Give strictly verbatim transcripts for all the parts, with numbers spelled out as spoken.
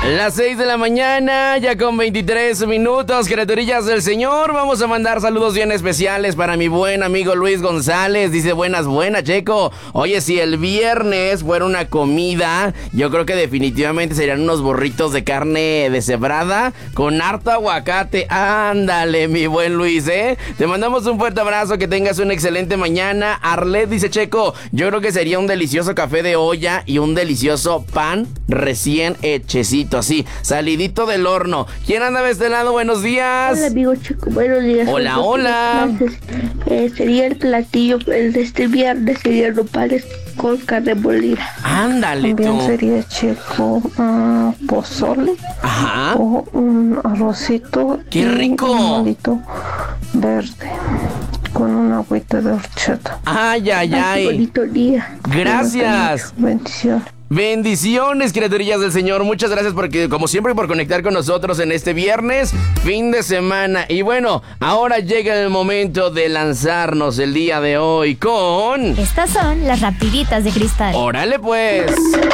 Las seis de la mañana, ya con veintitrés minutos, criaturillas del Señor. Vamos a mandar saludos bien especiales para mi buen amigo Luis González. Dice, buenas, buenas, Checo. Oye, si el viernes fuera una comida, yo creo que definitivamente serían unos burritos de carne deshebrada con harto aguacate. Ándale, mi buen Luis, ¿eh? Te mandamos un fuerte abrazo, que tengas una excelente mañana. Arlet dice, Checo, yo creo que sería un delicioso café de olla y un delicioso pan recién hechecito, así, salidito del horno. ¿Quién anda de este lado? Buenos días. Hola, amigo Checo, buenos días. Hola, hola. Entonces, eh, sería el platillo, el de este viernes sería nopales con carne molida. Ándale, también tú. sería, Checo, uh, pozole. Ajá. O un arrocito. ¡Qué y rico! Un molito verde con una agüita de horchata. Ay, ay, Ay, qué ay. bonito día. Gracias. Bendiciones. Bendiciones, criaturillas del Señor. Muchas gracias porque, como siempre, por conectar con nosotros en este viernes, fin de semana. Y bueno, ahora llega el momento de lanzarnos el día de hoy con... Estas son las rapiditas de cristal. ¡Órale, pues!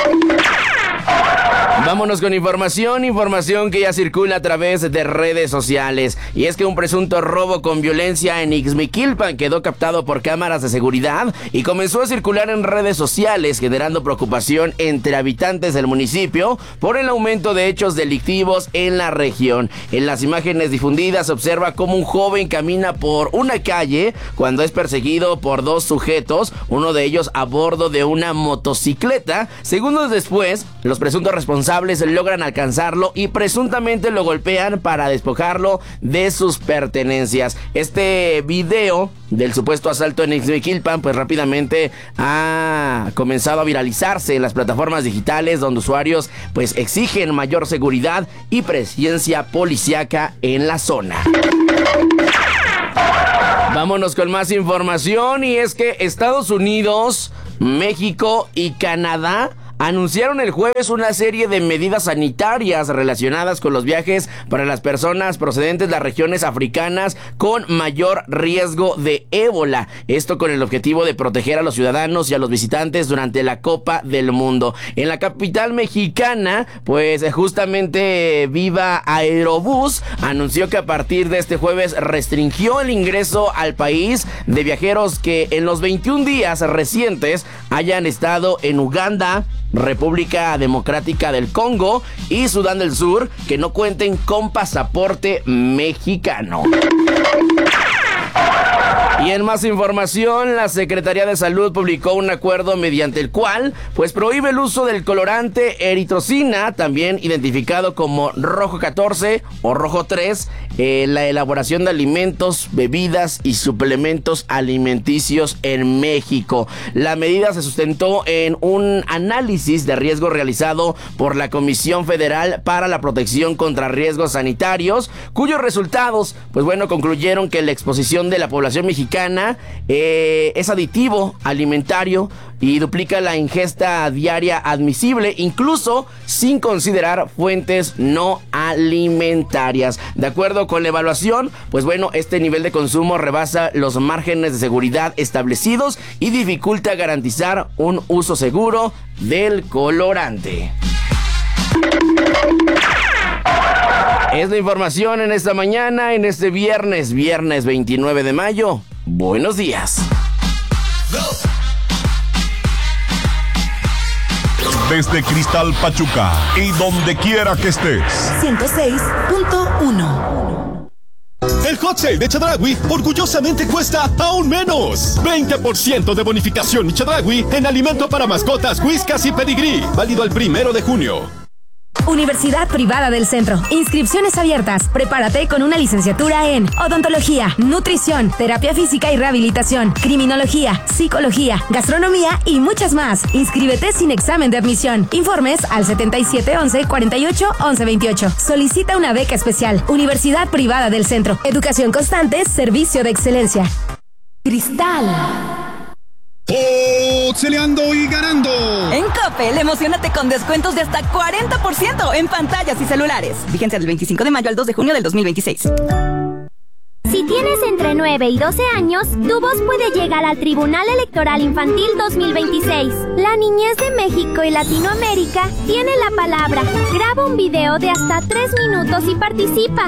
Vámonos con información, información que ya circula a través de redes sociales. Y es que un presunto robo con violencia en Ixmiquilpan quedó captado por cámaras de seguridad y comenzó a circular en redes sociales, generando preocupación entre habitantes del municipio por el aumento de hechos delictivos en la región. En las imágenes difundidas se observa cómo un joven camina por una calle cuando es perseguido por dos sujetos, uno de ellos a bordo de una motocicleta. Segundos después, los presuntos responsables logran alcanzarlo y presuntamente lo golpean para despojarlo de sus pertenencias. Este video del supuesto asalto en Ixmiquilpan pues rápidamente ha comenzado a viralizarse en las plataformas digitales, donde usuarios pues exigen mayor seguridad y presencia policíaca en la zona. Vámonos con más información, y es que Estados Unidos, México y Canadá anunciaron el jueves una serie de medidas sanitarias relacionadas con los viajes para las personas procedentes de las regiones africanas con mayor riesgo de ébola. Esto con el objetivo de proteger a los ciudadanos y a los visitantes durante la Copa del Mundo. En la capital mexicana, pues justamente Viva Aerobús anunció que a partir de este jueves restringió el ingreso al país de viajeros que en los veintiún días recientes hayan estado en Uganda, República Democrática del Congo y Sudán del Sur, que no cuenten con pasaporte mexicano. Y en más información, la Secretaría de Salud publicó un acuerdo mediante el cual pues prohíbe el uso del colorante eritrocina, también identificado como rojo catorce o rojo tres, en la elaboración de alimentos, bebidas y suplementos alimenticios en México. La medida se sustentó en un análisis de riesgo realizado por la Comisión Federal para la Protección contra Riesgos Sanitarios, cuyos resultados pues bueno concluyeron que la exposición de la población mexicana eh, es aditivo alimentario y duplica la ingesta diaria admisible, incluso sin considerar fuentes no alimentarias. De acuerdo con la evaluación, pues bueno, este nivel de consumo rebasa los márgenes de seguridad establecidos y dificulta garantizar un uso seguro del colorante. Es la información en esta mañana, en este viernes, viernes veintinueve de mayo. Buenos días. Desde Cristal Pachuca y donde quiera que estés. ciento seis punto uno. El Hot Sale de Chedraui orgullosamente cuesta aún menos. veinte por ciento de bonificación Chedraui en alimento para mascotas, whiskas y pedigrí. Válido el primero de junio. Universidad Privada del Centro. Inscripciones abiertas. Prepárate con una licenciatura en odontología, nutrición, terapia física y rehabilitación, criminología, psicología, gastronomía y muchas más. Inscríbete sin examen de admisión. Informes al setenta y siete once cuarenta y ocho once veintiocho. Solicita una beca especial. Universidad Privada del Centro. Educación constante, servicio de excelencia. Cristal. ¡Pixeleando y ganando! En Coppel, emocionate con descuentos de hasta cuarenta por ciento en pantallas y celulares. Vigencia del veinticinco de mayo al dos de junio del dos mil veintiséis. Si tienes tienes entre nueve y doce años, tu voz puede llegar al Tribunal Electoral Infantil dos mil veintiséis. La niñez de México y Latinoamérica tiene la palabra. Graba un video de hasta tres minutos y participa.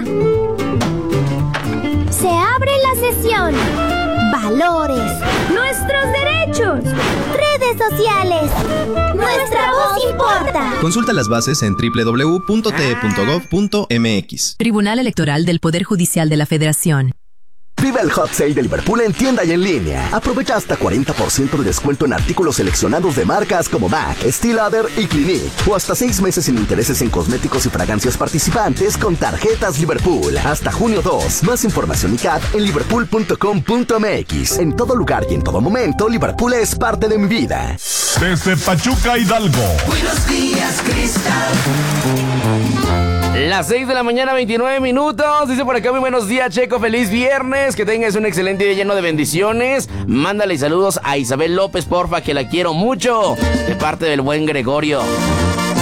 Se abre la sesión. Valores. Nuestros derechos. Redes sociales. Nuestra voz importa. Consulta las bases en doble u doble u doble u punto t e punto gov punto m x. Tribunal Electoral del Poder Judicial de la Federación. Vive el Hot Sale de Liverpool en tienda y en línea. Aprovecha hasta cuarenta por ciento de descuento en artículos seleccionados de marcas como MAC, Steel Lauder y Clinique. O hasta seis meses sin intereses en cosméticos y fragancias participantes con tarjetas Liverpool. Hasta junio dos. Más información y C A T en liverpool punto com punto m x. En todo lugar y en todo momento, Liverpool es parte de mi vida. Desde Pachuca, Hidalgo. Buenos días, Cristal. Las seis de la mañana, veintinueve minutos. Dice por acá, muy buenos días, Checo. Feliz viernes. Que tengas un excelente día lleno de bendiciones. Mándale saludos a Isabel López, porfa, que la quiero mucho. De parte del buen Gregorio.